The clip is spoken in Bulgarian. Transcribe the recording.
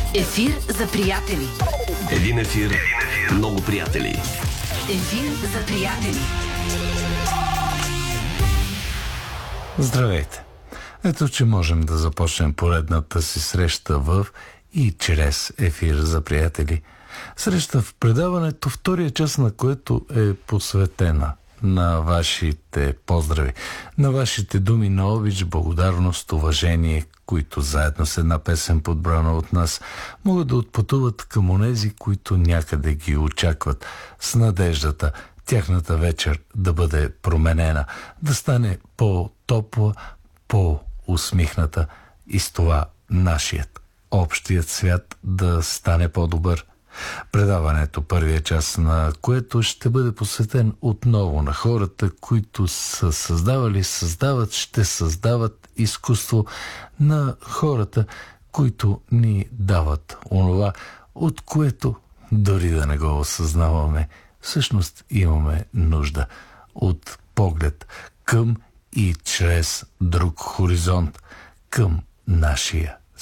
Ефир за приятели. Един ефир, много приятели. Ефир за приятели. Здравейте! Ето, че можем да започнем поредната си среща в и чрез ефир за приятели. Среща в предаването, втория част на което е посветена на вашите поздрави, на вашите думи на обич, благодарност, уважение, които заедно с една песен, подбрана от нас, могат да отпътуват към онези, които някъде ги очакват, с надеждата тяхната вечер да бъде променена, да стане по-топла, по-усмихната и с това нашият, общият свят да стане по-добър. Предаването, първия час на което ще бъде посветен отново на хората, които са създавали, създават, ще създават изкуство, на хората, които ни дават онова, от което, дори да не го осъзнаваме, всъщност имаме нужда от поглед към и чрез друг хоризонт, към нашия